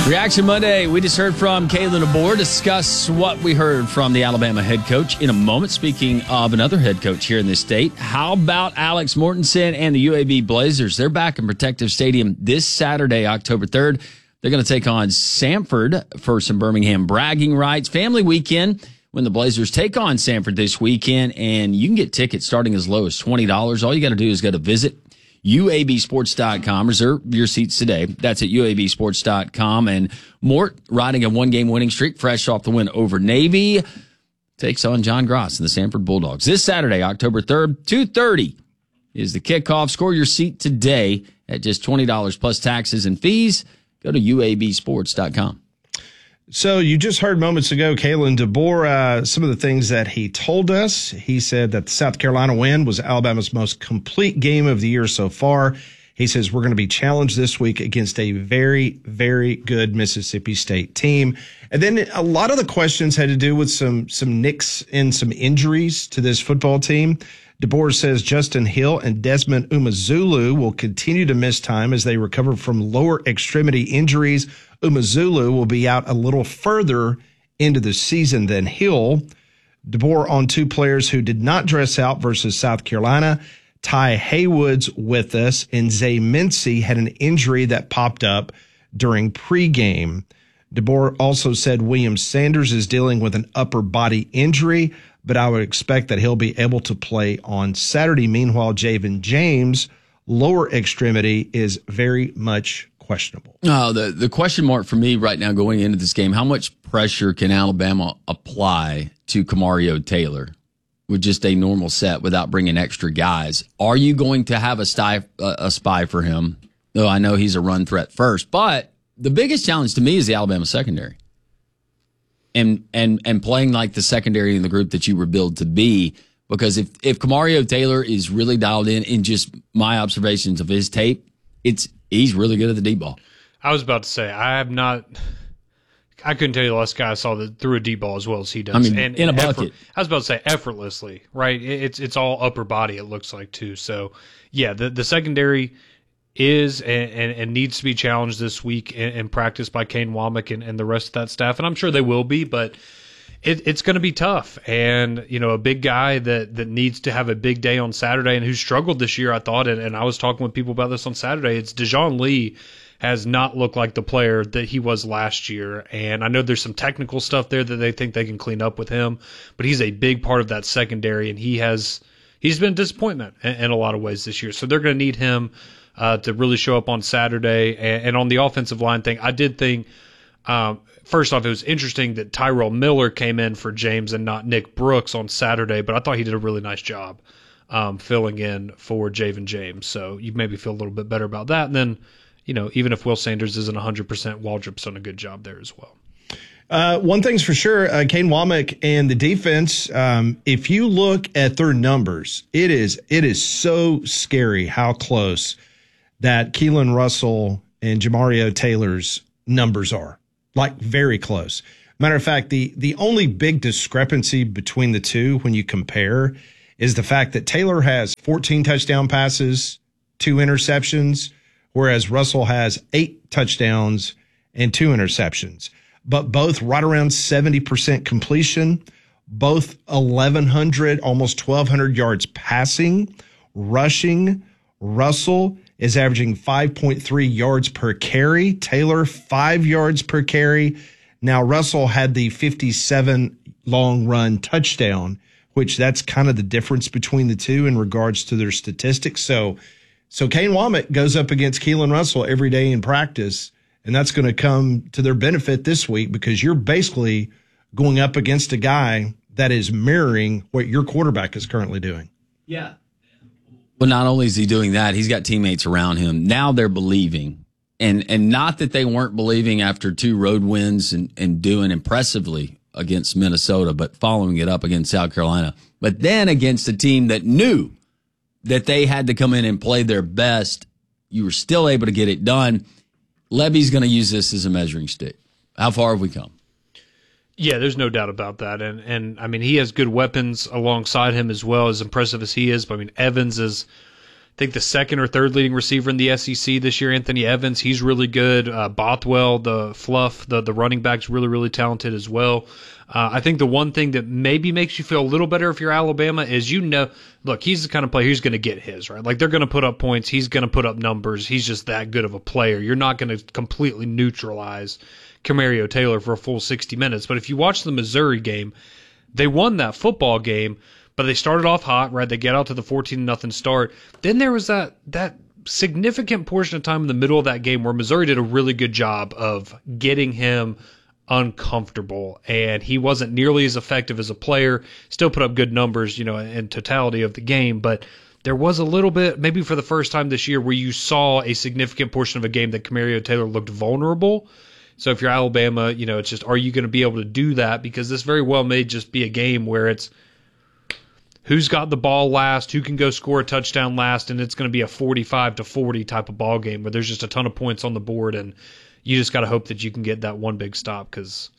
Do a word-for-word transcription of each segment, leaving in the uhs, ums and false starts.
Reaction Monday, we just heard from Kalen DeBoer. Discuss what we heard from the Alabama head coach in a moment. Speaking of another head coach here in this state, how about Alex Mortensen and the U A B Blazers? They're back in Protective Stadium this Saturday, October third. They're going to take on Samford for some Birmingham bragging rights. Family weekend when the Blazers take on Samford this weekend, and you can get tickets starting as low as twenty dollars. All you got to do is go to visit U A B sports dot com. Reserve your seats today. That's at U A B sports dot com. And Mort, riding a one-game winning streak, fresh off the win over Navy, takes on John Gross and the Samford Bulldogs. This Saturday, October third, two thirty is the kickoff. Score your seat today at just twenty dollars plus taxes and fees. Go to U A B sports dot com. So you just heard moments ago, Kalen DeBoer, uh, some of the things that he told us. He said that the South Carolina win was Alabama's most complete game of the year so far. He says we're going to be challenged this week against a very, very good Mississippi State team. And then a lot of the questions had to do with some some nicks and some injuries to this football team. DeBoer says Justin Hill and Desmond Umazulu will continue to miss time as they recover from lower extremity injuries. Umazulu will be out a little further into the season than Hill. DeBoer on two players who did not dress out versus South Carolina. Ty Haywood's with us, and Zay Mincy had an injury that popped up during pregame. DeBoer also said William Sanders is dealing with an upper body injury, but I would expect that he'll be able to play on Saturday. Meanwhile, Javen James, lower extremity, is very much questionable. Oh, the, the question mark for me right now going into this game, how much pressure can Alabama apply to Kamario Taylor with just a normal set without bringing extra guys? Are you going to have a, sty, uh, a spy for him? Though I know he's a run threat first, but the biggest challenge to me is the Alabama secondary. And and and playing like the secondary in the group that you were billed to be, because if, if Kamario Taylor is really dialed in, in just my observations of his tape, it's he's really good at the deep ball. I was about to say, I have not – I couldn't tell you the last guy I saw that threw a deep ball as well as he does. I mean, and, in and a effort, bucket. I was about to say effortlessly, right? It's it's all upper body, it looks like, too. So, yeah, the, the secondary – is and, and, and needs to be challenged this week in, in practice by Kane Womack and, and the rest of that staff. And I'm sure they will be, but it, it's going to be tough. And, you know, a big guy that, that needs to have a big day on Saturday and who struggled this year, I thought, and, and I was talking with people about this on Saturday, it's Dejoun Lee has not looked like the player that he was last year. And I know there's some technical stuff there that they think they can clean up with him, but he's a big part of that secondary, and he has he's been a disappointment in, in a lot of ways this year. So they're going to need him Uh, to really show up on Saturday. And, and on the offensive line thing, I did think, um, first off, it was interesting that Tyrell Miller came in for James and not Nick Brooks on Saturday, but I thought he did a really nice job um, filling in for Javen James. So you maybe feel a little bit better about that. And then, you know, even if Will Sanders isn't one hundred percent, Waldrop's done a good job there as well. Uh, one thing's for sure, uh, Kane Womack and the defense, um, if you look at their numbers, it is it is so scary how close that Keelan Russell and Jamario Taylor's numbers are, like very close. Matter of fact, the, the only big discrepancy between the two when you compare is the fact that Taylor has fourteen touchdown passes, two interceptions, whereas Russell has eight touchdowns and two interceptions. But both right around seventy percent completion, both eleven hundred, almost twelve hundred yards passing, rushing. Russell is averaging five point three yards per carry. Taylor, five yards per carry. Now, Russell had the fifty-seven long run touchdown, which that's kind of the difference between the two in regards to their statistics. So, so Kane Womack goes up against Keelan Russell every day in practice, and that's going to come to their benefit this week because you're basically going up against a guy that is mirroring what your quarterback is currently doing. Yeah. Well, not only is he doing that, he's got teammates around him. Now they're believing. And and not that they weren't believing after two road wins and, and doing impressively against Minnesota, but following it up against South Carolina. But then against a team that knew that they had to come in and play their best, you were still able to get it done. Levy's going to use this as a measuring stick. How far have we come? Yeah, there's no doubt about that. And, and I mean, he has good weapons alongside him as well, as impressive as he is. But, I mean, Evans is think the second or third leading receiver in the S E C this year, Anthony Evans, he's really good. Uh, Bothwell, the fluff, the, the running back's really, really talented as well. Uh, I think the one thing that maybe makes you feel a little better if you're Alabama is, you know, look, he's the kind of player who's going to get his, right? Like, they're going to put up points. He's going to put up numbers. He's just that good of a player. You're not going to completely neutralize Camario Taylor for a full sixty minutes. But if you watch the Missouri game, they won that football game, but they started off hot, right? They get out to the fourteen nothing start. Then there was that that significant portion of time in the middle of that game where Missouri did a really good job of getting him uncomfortable, and he wasn't nearly as effective as a player. Still put up good numbers, you know, in totality of the game, but there was a little bit, maybe for the first time this year, where you saw a significant portion of a game that Camario Taylor looked vulnerable. So if you're Alabama, you know, it's just, are you going to be able to do that? Because this very well may just be a game where it's who's got the ball last, who can go score a touchdown last, and it's going to be a forty-five to forty type of ball game where there's just a ton of points on the board, and you just got to hope that you can get that one big stop, because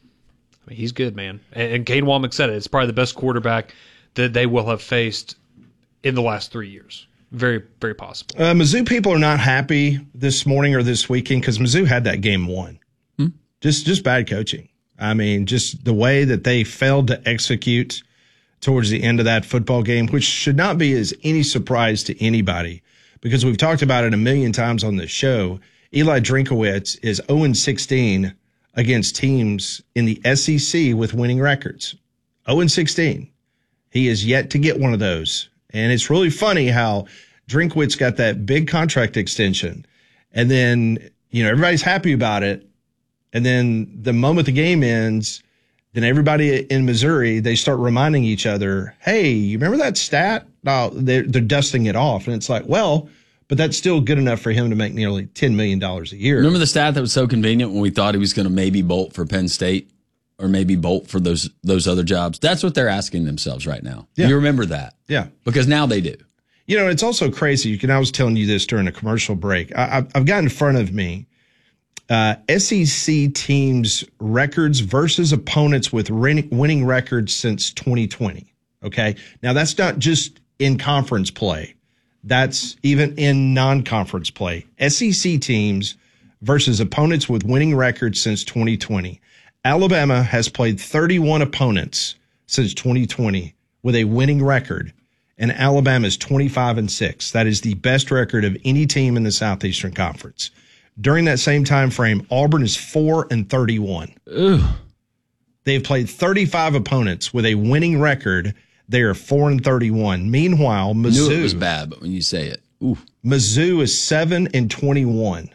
I mean, he's good, man. And, and Kane Wommack said it. It's probably the best quarterback that they will have faced in the last three years. Very, very possible. Uh, Mizzou people are not happy this morning or this weekend because Mizzou had that game won. Hmm? Just, just bad coaching. I mean, just the way that they failed to execute towards the end of that football game, which should not be as any surprise to anybody, because we've talked about it a million times on this show. Eli Drinkowitz is oh and sixteen against teams in the S E C with winning records. oh and sixteen. He is yet to get one of those. And it's really funny how Drinkwitz got that big contract extension. And then, you know, everybody's happy about it. And then the moment the game ends, then everybody in Missouri, they start reminding each other, hey, you remember that stat? No, they're, they're dusting it off. And it's like, well, but that's still good enough for him to make nearly ten million dollars a year. Remember the stat that was so convenient when we thought he was going to maybe bolt for Penn State or maybe bolt for those those other jobs? That's what they're asking themselves right now. Yeah. You remember that? Yeah. Because now they do. You know, it's also crazy. You can, I was telling you this during a commercial break. I, I've got in front of me uh, S E C teams' records versus opponents with winning records since twenty twenty. Okay. Now, that's not just in conference play. That's even in non-conference play. S E C teams versus opponents with winning records since twenty twenty. Alabama has played thirty-one opponents since twenty twenty with a winning record, and Alabama is twenty-five and six. That is the best record of any team in the Southeastern Conference. During that same time frame, Auburn is four and thirty-one. Ugh. They've played thirty-five opponents with a winning record. They are four and thirty-one. Meanwhile, Mizzou, I knew it was bad, but when you say it, ooh. Mizzou is seven and twenty-one.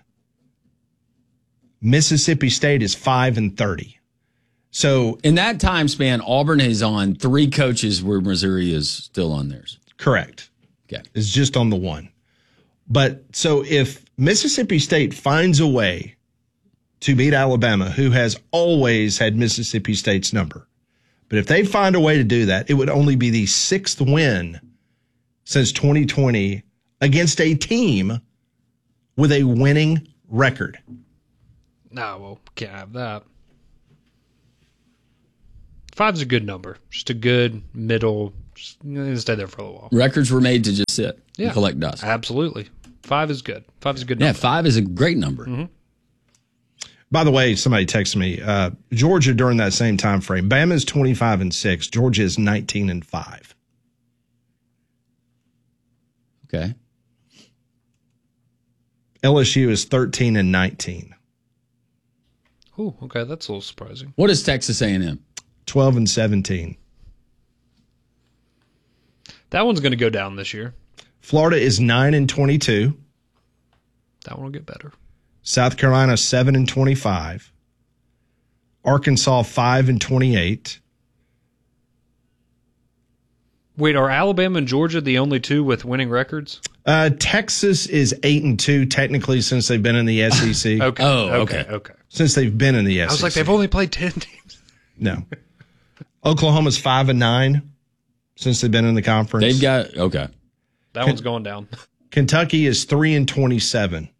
Mississippi State is five and thirty. So in that time span, Auburn is on three coaches where Missouri is still on theirs. Correct. Okay. It's just on the one. But so if Mississippi State finds a way to beat Alabama, who has always had Mississippi State's number, but if they find a way to do that, it would only be the sixth win since twenty twenty against a team with a winning record. No, well, can't have that. Five's a good number. Just a good middle. Just stay there for a little while. Records were made to just sit yeah, and collect dust. Absolutely. Five is good. Five is a good yeah, number. Yeah, five is a great number. Mm-hmm. By the way, somebody texted me, uh, Georgia during that same time frame, Bama is twenty-five and six. Georgia is nineteen and five. Okay. L S U is thirteen and nineteen. Oh, okay. That's a little surprising. What is Texas A and M? twelve and seventeen. That one's going to go down this year. Florida is nine and twenty-two. That one will get better. South Carolina seven and twenty-five. Arkansas five and twenty-eight. Wait, are Alabama and Georgia the only two with winning records? Uh, Texas is eight and two technically since they've been in the S E C. okay. Oh, okay. okay. Okay. Since they've been in the S E C. I was like, they've only played ten teams. No. Oklahoma's five and nine since they've been in the conference. They've got okay. That one's going down. Kentucky is three and twenty-seven.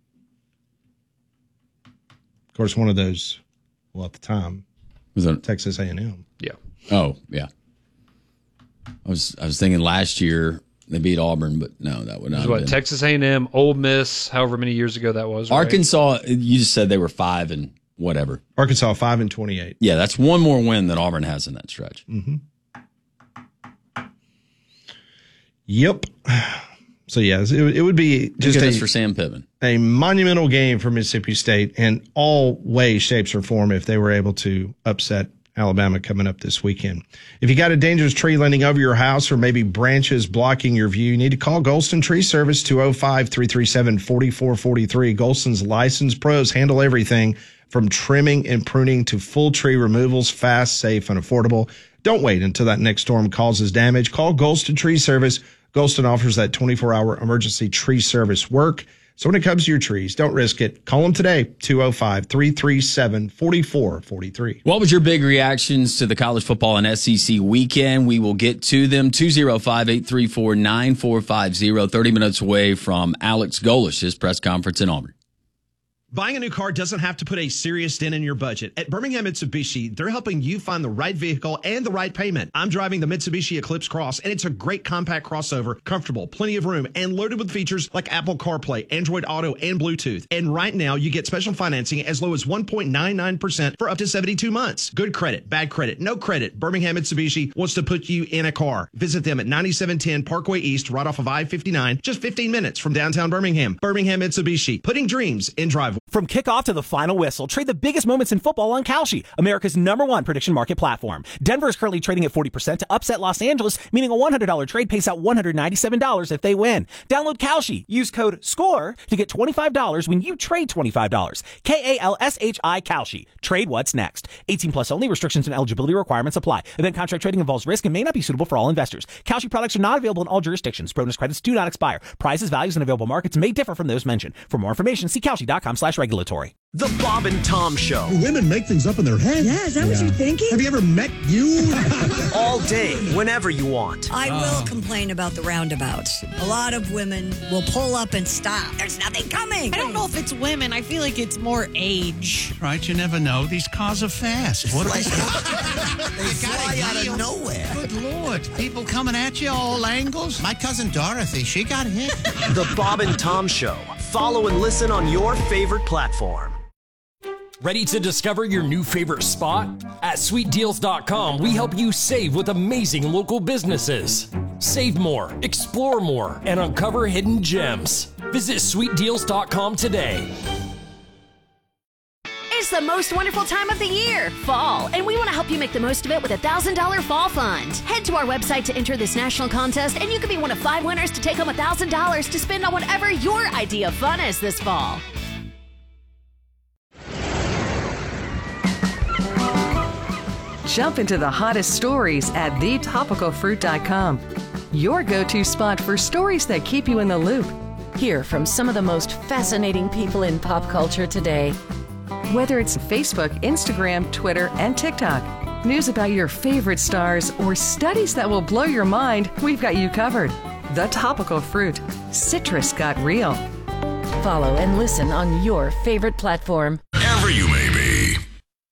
Of course, one of those, well, at the time, Was it Texas A and M. Yeah. Oh, yeah. I was I was thinking last year They beat Auburn, but no, that would not. Have what been. Texas A and M, Ole Miss, however many years ago that was. Right? Arkansas. You just said they were five and whatever. Arkansas five and twenty-eight. Yeah, that's one more win than Auburn has in that stretch. Mm-hmm. Yep. So, yes, it, it would be just a, for Sam Pittman. a monumental game for Mississippi State in all ways, shapes, or form if they were able to upset Alabama coming up this weekend. If you got a dangerous tree leaning over your house or maybe branches blocking your view, you need to call Golston Tree Service, two oh five, three three seven, four four four three. Golston's licensed pros handle everything from trimming and pruning to full tree removals, fast, safe, and affordable. Don't wait until that next storm causes damage. Call Golston Tree Service. Golston offers that twenty-four hour emergency tree service work. So when it comes to your trees, don't risk it. Call them today, two oh five, three three seven, four four four three. What was your big reactions to the college football and S E C weekend? We will get to them. two oh five, eight three four, nine four five oh, thirty minutes away from Alex Golish's press conference in Auburn. Buying a new car doesn't have to put a serious dent in your budget. At Birmingham Mitsubishi, they're helping you find the right vehicle and the right payment. I'm driving the Mitsubishi Eclipse Cross, and it's a great compact crossover, comfortable, plenty of room, and loaded with features like Apple CarPlay, Android Auto, and Bluetooth. And right now, you get special financing as low as one point nine nine percent for up to seventy-two months. Good credit, bad credit, no credit. Birmingham Mitsubishi wants to put you in a car. Visit them at ninety-seven ten Parkway East, right off of I fifty-nine, just fifteen minutes from downtown Birmingham. Birmingham Mitsubishi, putting dreams in driveway. From kickoff to the final whistle, trade the biggest moments in football on Kalshi, America's number one prediction market platform. Denver is currently trading at forty percent to upset Los Angeles, meaning a one hundred dollars trade pays out one hundred ninety-seven dollars if they win. Download Kalshi. Use code SCORE to get twenty-five dollars when you trade twenty-five dollars. K A L S H I Kalshi. Trade what's next. eighteen plus only. Restrictions and eligibility requirements apply. Event contract trading involves risk and may not be suitable for all investors. Kalshi products are not available in all jurisdictions. Bonus credits do not expire. Prices, values, and available markets may differ from those mentioned. For more information, see Kalshi.com slash regulatory. The Bob and Tom Show. Women make things up in their head. Yeah, is that yeah. what you're thinking? Have you ever met you? All day, whenever you want. I will complain about the roundabouts. A lot of women will pull up and stop. There's nothing coming. I don't know if it's women. I feel like it's more age. Right, you never know. These cars are fast. What they fly out of nowhere. Good Lord. People coming at you all angles. My cousin Dorothy, she got hit. The Bob and Tom Show. Follow and listen on your favorite platform. Ready to discover your new favorite spot? At sweet deals dot com, we help you save with amazing local businesses. Save more, explore more, and uncover hidden gems. Visit sweet deals dot com today. It's the most wonderful time of the year, fall, and we want to help you make the most of it with a one thousand dollars Fall Fund. Head to our website to enter this national contest, and you could be one of five winners to take home one thousand dollars to spend on whatever your idea of fun is this fall. Jump into the hottest stories at the topical fruit dot com. Your go-to spot for stories that keep you in the loop. Hear from some of the most fascinating people in pop culture today. Whether it's Facebook, Instagram, Twitter, and TikTok, news about your favorite stars, or studies that will blow your mind, we've got you covered. The Topical Fruit. Citrus got real. Follow and listen on your favorite platform.